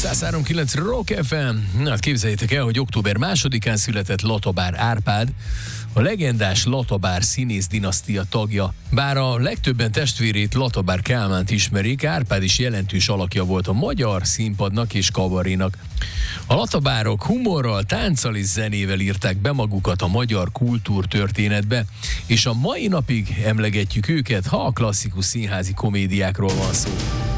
103.9 Rock FM. Na, hát képzeljétek el, hogy október 2-án született Latabár Árpád, a legendás Latabár színész dinasztia tagja. Bár a legtöbben testvérét, Latabár Kálmánt ismerik, Árpád is jelentős alakja volt a magyar színpadnak és kabarénak. A Latabárok humorral, tánccal és zenével írták be magukat a magyar kultúrtörténetbe, és a mai napig emlegetjük őket, ha a klasszikus színházi komédiákról van szó.